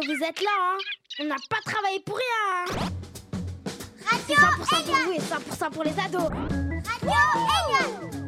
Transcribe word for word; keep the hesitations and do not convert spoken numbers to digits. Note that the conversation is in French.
que vous êtes là, hein. On n'a pas travaillé pour rien, hein. Radio C'est cent pour cent pour Elliot. vous et cent pour cent pour les ados. Radio Elliot.